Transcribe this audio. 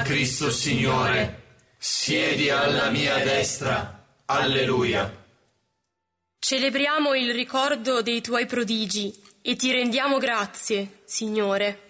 Cristo Signore, siedi alla mia destra. Alleluia. Celebriamo il ricordo dei tuoi prodigi e ti rendiamo grazie, Signore.